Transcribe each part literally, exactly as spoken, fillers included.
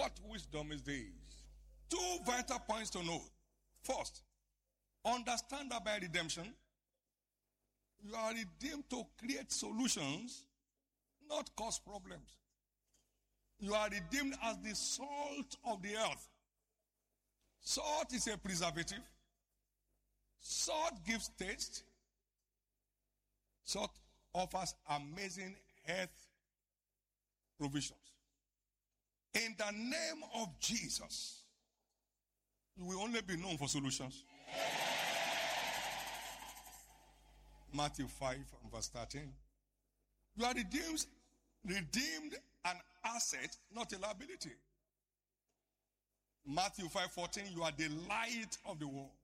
What wisdom is this? Two vital points to note. First, understand that by redemption, you are redeemed to create solutions, not cause problems. You are redeemed as the salt of the earth. Salt is a preservative. Salt gives taste. Salt offers amazing health provisions. In the name of Jesus, you will only be known for solutions. Matthew five and verse thirteen. You are redeemed, redeemed an asset, not a liability. Matthew five fourteen, you are the light of the world.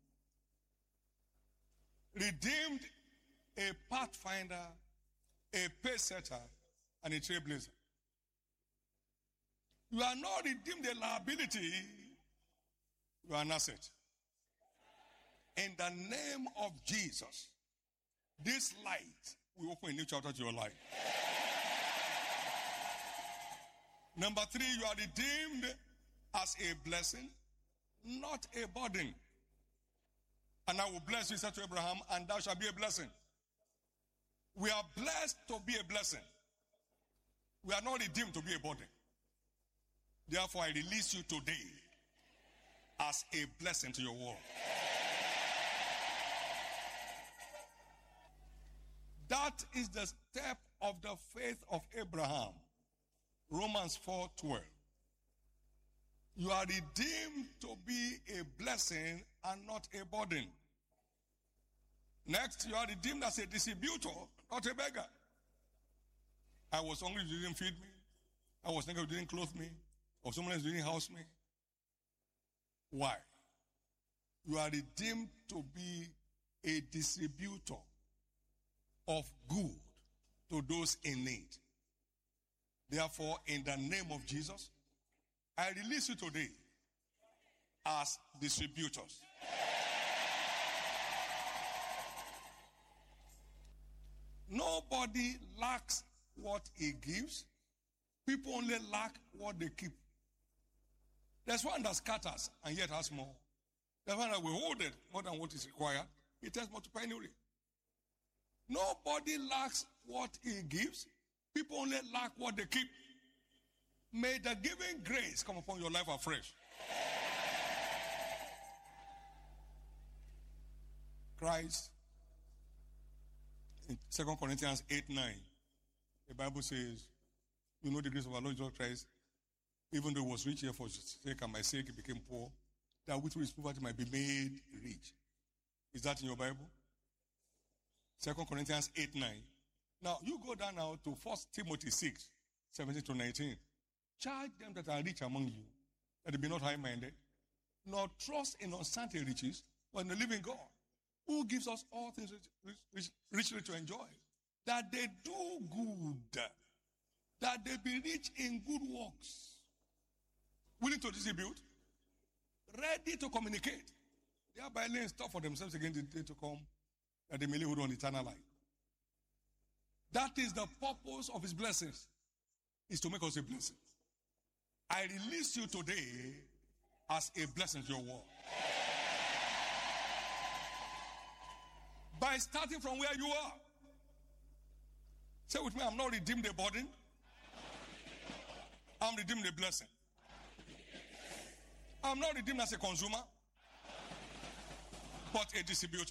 Redeemed, a pathfinder, a pace setter, and a trailblazer. You are not redeemed a liability, you are an asset. In the name of Jesus, this light will open a new chapter to your life. Number three, you are redeemed as a blessing, not a burden. And I will bless you, he said to Abraham, and thou shalt be a blessing. We are blessed to be a blessing. We are not redeemed to be a burden. Therefore, I release you today as a blessing to your world. That is the step of the faith of Abraham. Romans four twelve. You are redeemed to be a blessing and not a burden. Next, you are redeemed as a distributor, not a beggar. I was hungry, you didn't feed me. I was naked, you didn't clothe me. Or someone else didn't house me. Why? You are redeemed to be a distributor of good to those in need. Therefore, in the name of Jesus, I release you today as distributors. Nobody lacks what he gives. People only lack what they keep. There's one that scatters and yet has more. There's one that will hold it more than what is required. It tends multiply annually. Nobody lacks what he gives. People only lack what they keep. May the giving grace come upon your life afresh. Christ, in Second Corinthians eight nine, the Bible says, you know the grace of our Lord Jesus Christ, even though he was rich, here for sake and my sake he became poor, that which with his poverty might be made rich. Is that in your Bible? Second Corinthians eight nine. Now, you go down now to First Timothy six seventeen to nineteen. Charge them that are rich among you, that they be not high-minded, nor trust in uncertain riches, but in the living God, who gives us all things rich, rich, richly to enjoy. That they do good, that they be rich in good works, willing to distribute, ready to communicate, thereby laying stuff for themselves against the day to come, that they may live on eternal life. That is the purpose of his blessings, is to make us a blessing. I release you today as a blessing to your world. By starting from where you are. Say with me, I'm not redeemed a burden. I'm redeemed a blessing. I'm not redeemed as a consumer, but a distributor.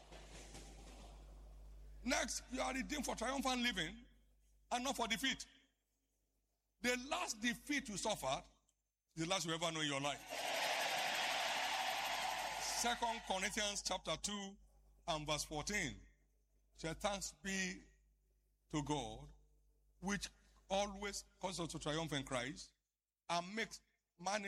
Next, you are redeemed for triumphant living and not for defeat. The last defeat you suffered is the last you ever know in your life. Second Corinthians chapter two and verse fourteen. Shall thanks be to God, which always causes us to triumph in Christ and makes man